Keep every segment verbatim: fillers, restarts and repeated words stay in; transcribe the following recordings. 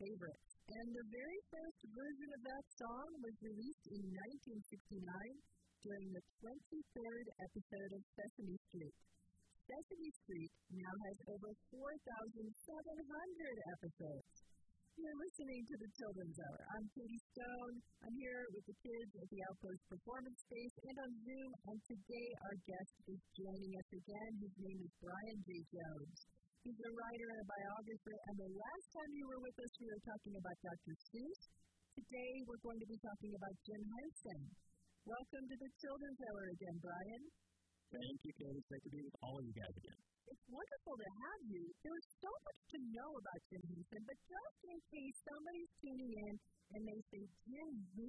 favorites. And the very first version of that song was released in nineteen sixty-nine during the twenty-third episode of Sesame Street. Sesame Street now has over four thousand seven hundred episodes. You're listening to the Children's Hour. I'm Katie Stone. I'm here with the kids at the Outpost Performance Space and on Zoom, and today our guest is joining us again. His name is Brian J. Jones. He's a writer and a biographer, and the last time you were with us, we were talking about Doctor Seuss. Today, we're going to be talking about Jim Henson. Welcome to the Children's Hour again, Brian. Thank you, Katie. It's great to be with all of you guys again. It's wonderful to have you. There's so much to know about Jim Henson, but just in case somebody's tuning in and they say, Jim, who?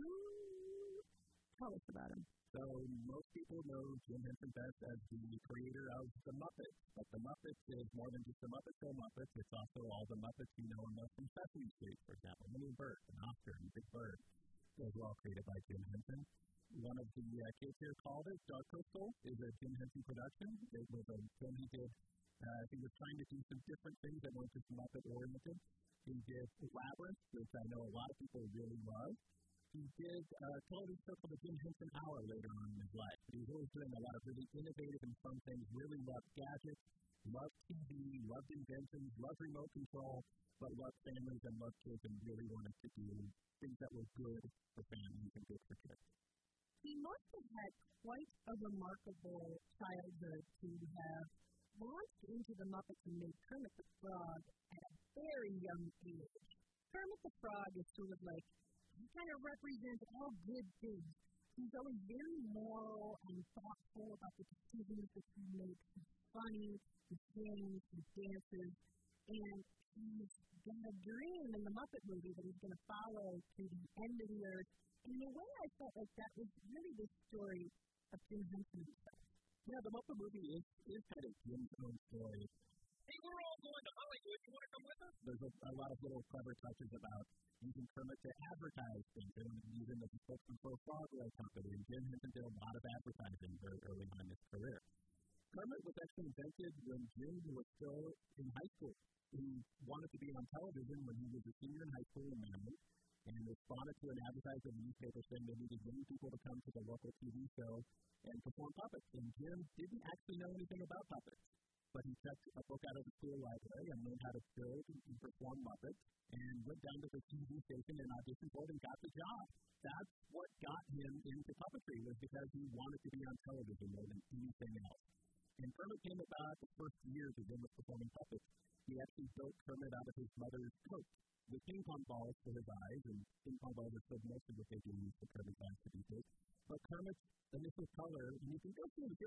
Tell us about him. So most people know Jim Henson best as the creator of The Muppets. But The Muppets is more than just The Muppets or Muppets. It's also all the Muppets you know and love from Sesame Street, for example. Minnie and Bert, and Oscar, and Big Bird. Those were all created by Jim Henson. One of the uh, kids here called it Dark Crystal is a Jim Henson production. It was a film he did. Uh, he was trying to do some different things that weren't just Muppet-oriented. He did Labyrinth, which I know a lot of people really love. He did uh, Television Circle the Jim Henson Hour later on in his life. He was always doing a lot of really innovative and fun things, really loved gadgets, loved T V, loved inventions, loved remote control, but loved families and loved kids and really wanted to do things that were good for families and good for kids. He must have had quite a remarkable childhood to have launched into the Muppets and made Kermit the Frog at a very young age. Kermit the Frog is sort of like, he kind of represents all good things. He's always very moral and thoughtful about the decisions that he makes. He's funny, he sings, he dances, and he's got a dream in the Muppet movie that he's going to follow to the end of the earth. And in a way, I felt like that was really the story of Jim Henson himself. Yeah, the Muppet movie is, is kind of Jim's own story. Hey, we're all going to Hollywood. You want to come with us? There's a, a lot of little clever touches about using Kermit to advertise things, and using the spokesman for a Frog-Roll company. And Jim Henson did a lot of advertising very early on in his career. Kermit was actually invented when Jim was still in high school. He wanted to be on television when he was a senior in high school in Maryland, and responded to an advertisement in the newspaper saying they needed young people to come to the local T V show and perform puppets. And Jim didn't actually know anything about puppets, but he took a book out of the school library and learned how to build and perform Muppets, and went down to the T V station and auditioned for it and got the job. That's what got him into puppetry, was because he wanted to be on television more than anything else. And Kermit came about the first year that Jim was performing puppets. He actually built Kermit out of his mother's coat with ping pong balls for his eyes, and ping pong balls are still most of what they do use for Kermit's eyes to be big. But Kermit's initial color, and you can go through the